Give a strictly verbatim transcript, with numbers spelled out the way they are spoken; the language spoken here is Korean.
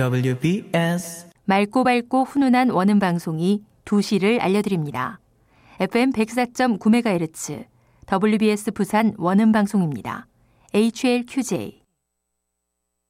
더블유 비 에스 맑고 밝고 훈훈한 원음 방송이 두 시를 알려드립니다. 에프엠 백사 점 구 메가헤르츠 더블유비에스 부산 원음 방송입니다. 에이치엘큐제이